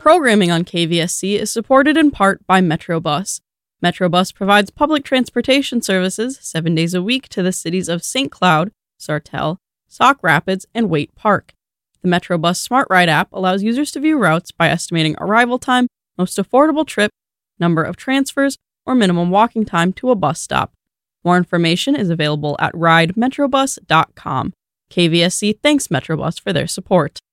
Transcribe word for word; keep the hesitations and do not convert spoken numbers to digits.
Programming on K V S C is supported in part by Metrobus. Metrobus provides public transportation services seven days a week to the cities of Saint Cloud, Sartell, Sauk Rapids, and Waite Park. The Metrobus Smart Ride app allows users to view routes by estimating arrival time, most affordable trip, number of transfers, or minimum walking time to a bus stop. More information is available at ride metrobus dot com. K V S C thanks Metrobus for their support.